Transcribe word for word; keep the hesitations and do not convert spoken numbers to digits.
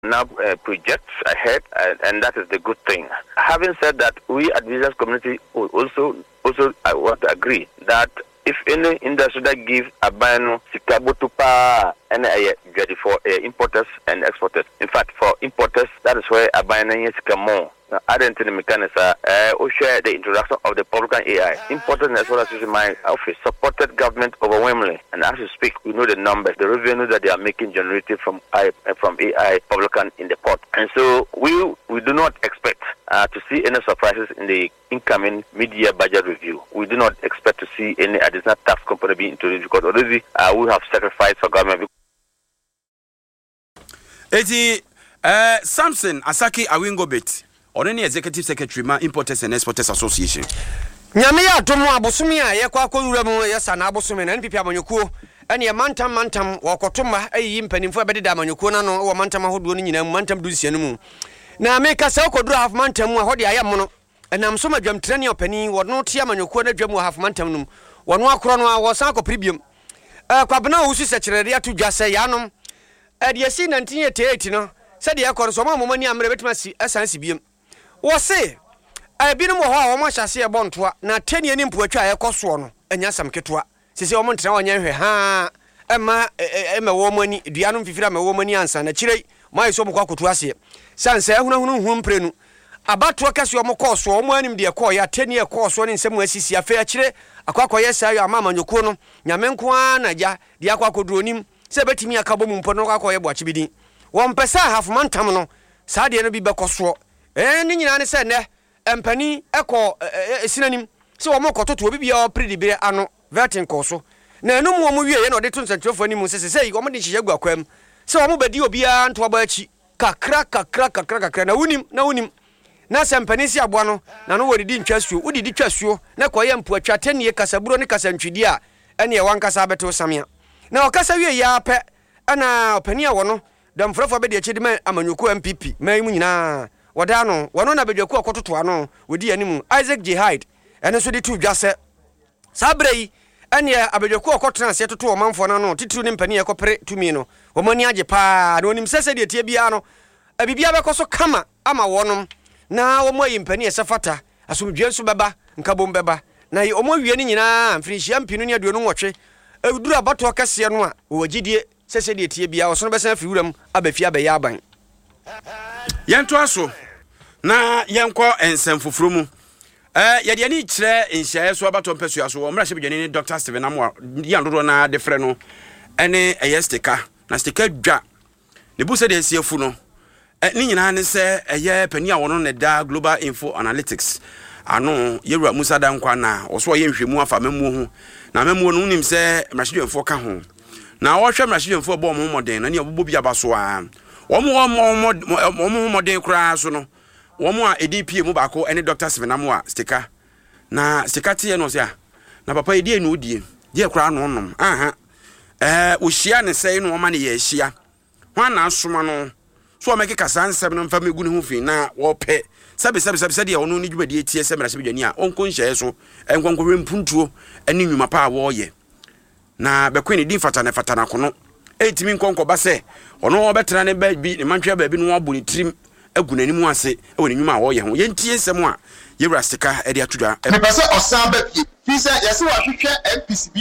now uh, projects ahead, uh, and that is the good thing. Having said that, we at business community will also also I want to agree that if any industry that gives a ban sikabutupa and a ready for uh, importers and exporters. In fact, for importers, that is where a ban is more. I don't think the mechanics are uh, share the introduction of the public A I. Importers as well as in my office supported government overwhelmingly, and as we speak, we know the numbers, the revenue that they are making generated from I, from A I public in the port, and so we we do not expect uh, to see any surprises in the incoming mid-year budget review. We do not expect to see any additional tax component being introduced because already uh, we have sacrificed for government. Eti uh, Samson Asaki Awingobet. Or any executive secretary ma Importers and Exporters Association. Nyame ya tomu abosomi a ye kwa kwura mu ye sana abosomi na N P P amanyokuo ene ye mantam mantam wakotoma ayi mpanimfo abededa amanyokuo na no wo mantam ahodo no nyina mu mantam dunsia no mu na me ka se okoduro half mantam mu a hode ayam no enam so madwam trani opani wo no tia amanyokuo na dwam half mantam no wo no akoro no a wo san akopribiam eh kwabena wo su sekirere ato dwase yanom e de si nineteen eighty-eight no se de yakoro so ma momani amre betima si esansi biem wo se e bi no mo ho a wo ma hyase e bontoa na tani ani mpo atwa yekoso no anya sam ketwa sisi wo mo ntena wanya hwe ha ema ema wo mani dua no mfifira ma wo mani ansa na kirei mai so mo kwa kotu ase sansa ehuna hunu hu mprenu abato kase wo mo koso wo mo anim de ekọ ya tani ekoso ne nsem asisi afa ya kire akwakọ yesa yo ama manyoko no nyame nko na ja de akwakodu onim se betimi akabo mu mpo no akọ ye bo akibidin wo mpesa hafumantam no saa de no bi bekoso eh ni nyina ne se ne empani eko esinanim se wo mokototo obi bia opredibire ano vertin koso na enu mu omu wie ye na ode to nsantrofo ani mu se se wo mo de hye gu akwam se wo mo bedi obi a nto aba achi kakra kakra kakra kakra na unim na unim na se empani si aboa no na no wodidi ntwasuo udidi twasuo na koye mpu atwa tanie kasaburo ne kasantwidi a ene ye wankasa beto samia na okasa wie ya pe ana opani a wo no damfrafo be de achi de ma amanyoku M P P mai mu nyina wadano wano na bedwaku akototo ano wodi animu Isaac Jihad ene so de tu dwase sabrei ene abedwaku akotona se toto omanfo na no titiri ne mpani ekopere tumi no omani age pa na onim sese de tie bia no abibia bekoso kama ama wonom na omo yi mpani esafata asomdwe nso beba nkabom beba na yi omo wie ni nyina mfinihia mpinu ne aduonu nwotwe awuduru abato kase no a wogidie sese de tie bia oso no besa afi wuram abafi abaya aban Yanto aso na yanko ensem foforo mu eh yede ani kire nhyae so abato mpesu aso o mra hye bedwane ni Doctor Steven Amwa yandodo na de frɛ no ene eye stika na stika dwa ne bu se de asiafu no eh ni nyina ne se eye pani a wono ne da Global Info Analytics ano yewura Musa Dankwa na oso ye nhwemu afa mamu ho na mamu no nim se mrahye ka ho na wo hwe mrahye mfo bo mo moden na ne obobɔ bi abaso a Omo omo omo modern kra so no omo a E D P mu bako ene Doctor Steven Amwa stika na stika tie no sia na papa e die no die die kra no nom aha eh ohia ne sei no oma ne ye hia hwa na asoma no so o meke kasa nsem no mfa megu ne ho fi na wo pe sabe sabe sabe sabe ono ni dwumadi tie se mra se bedwani a onko nhye so enkonko rempuntuo ene nwuma pa a wo ye na bekwe ne din fata ne fata na kono etimi nkonko ba se ono obetra ne ba bi ne mantwa ba bi no abu ne trim agu nanimu ase e woni nwuma a wo ye ho ye ntie nsem a yewura sika e de atodwa e be se osan ba fi fi se yesi wa hwehwe M P C B